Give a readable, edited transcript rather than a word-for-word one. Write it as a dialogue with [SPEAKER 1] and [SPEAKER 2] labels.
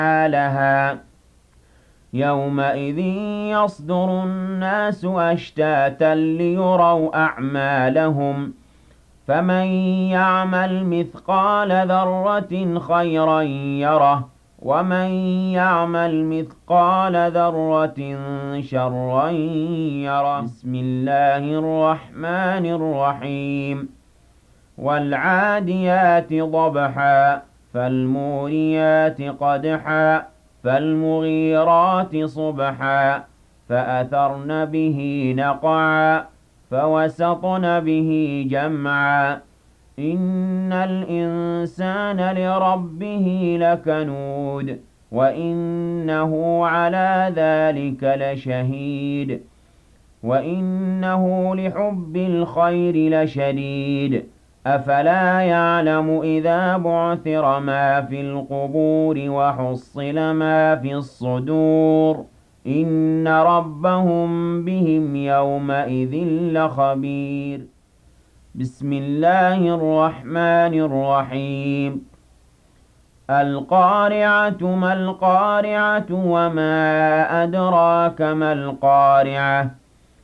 [SPEAKER 1] لها يومئذ يصدر الناس أشتاتا ليروا أعمالهم فمن يعمل مثقال ذرة خيرا يره ومن يعمل مثقال ذرة شرا يره بسم الله الرحمن الرحيم والعاديات ضبحا فالموريات قدحا فالمغيرات صبحا فأثرن به نقعا فوسطن به جمعا إن الإنسان لربه لكنود وإنه على ذلك لشهيد وإنه لحب الخير لشديد أفلا يعلم إذا بعثر ما في القبور وحصل ما في الصدور إن ربهم بهم يومئذ لخبير بسم الله الرحمن الرحيم القارعة ما القارعة وما أدراك ما القارعة